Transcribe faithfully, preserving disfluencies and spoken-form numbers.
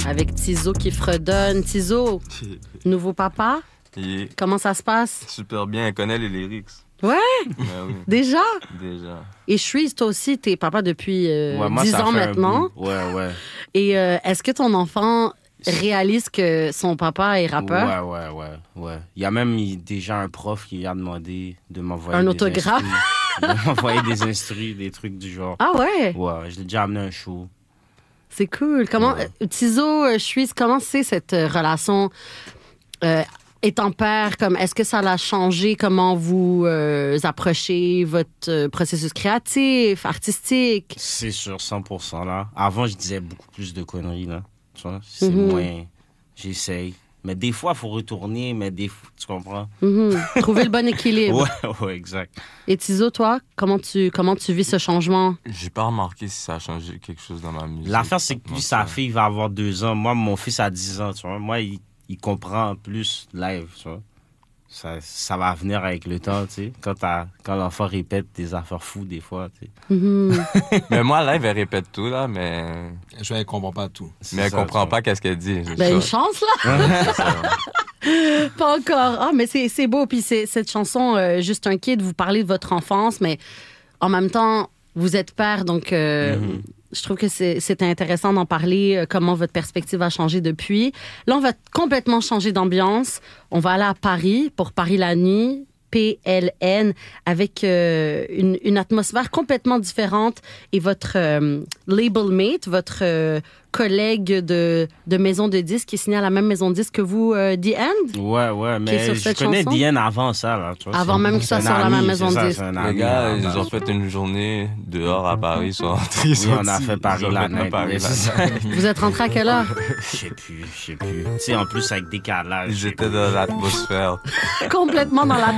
avec Tizo qui fredonne. Tizo, nouveau papa, Yeah. comment ça se passe? Super bien, elle connaît les lyrics. Ouais, Ben oui, déjà? déjà. Et Shreeze, toi aussi, t'es papa depuis euh, Ouais, moi, dix ça ans fait un maintenant. bout. Ouais, ouais. Et euh, est-ce que ton enfant réalise que son papa est rappeur? Ouais, ouais, ouais, ouais. Il y a même il- déjà un prof qui a demandé de m'envoyer Un des autographe? instrus, de m'envoyer des instrus, des trucs du genre. Ah ouais? Ouais, je l'ai déjà amené à un show. C'est cool. Comment, Ouais. euh, Tizo, euh, Shreeze, comment c'est cette euh, relation euh, étant père? Comme, est-ce que ça l'a changé? Comment vous euh, approchez votre euh, processus créatif, artistique? C'est sûr, cent pour cent là. Avant, je disais beaucoup plus de conneries, là. Tu vois, c'est Mhm. moins... J'essaye. Mais des fois, il faut retourner, mais des fois... Tu comprends? Mhm. Trouver le bon équilibre. Ouais, ouais, exact. Et Tizo, toi, comment tu, comment tu vis ce changement? J'ai pas remarqué si ça a changé quelque chose dans ma musique. L'affaire, c'est que lui, sa fille va avoir deux ans. Moi, mon fils a dix ans, tu vois. Moi, il, il comprend plus live, tu vois. Ça, ça va venir avec le temps, tu sais. Quand, t'as- quand l'enfant répète des affaires fous, des fois, tu sais. Mhm. Mais moi, live, elle répète tout, là, mais, Je ne comprends pas tout. C'est mais elle ça, comprend tu pas qu'est-ce qu'elle dit. c'est Ben, une ça. chance, là. C'est ça. Pas encore. Ah, mais c'est, c'est beau. Puis c'est, cette chanson, euh, Juste un kid, vous parlez de votre enfance, mais en même temps, vous êtes père, donc euh, Mhm. je trouve que c'est, c'est intéressant d'en parler, euh, comment votre perspective a changé depuis. Là, on va complètement changer d'ambiance. On va aller à Paris pour Paris la nuit, P L N, avec euh, une, une atmosphère complètement différente. Et votre euh, label mate, votre euh, collègue de, de maison de disques qui est signé à la même maison de disques que vous, euh, The End, Ouais, ouais, Qui est mais sur je cette connais chanson? Diane avant ça, là. Tu vois, Avant c'est- même qu'il soit c'est sur un la même ami, maison c'est de ça, disques. c'est un Les ami gars, à la ils base. ont fait une journée dehors à Paris, ils sont rentrés, ils Oui, sont on a sortis, fait Paris ils ont la fait nuit. Paris mais la c'est nuit. ça. vous êtes rentré à quelle heure? Je sais plus, je sais plus. Tu sais, en plus, avec décalage. Ils je sais étaient plus. dans l'atmosphère. Complètement dans la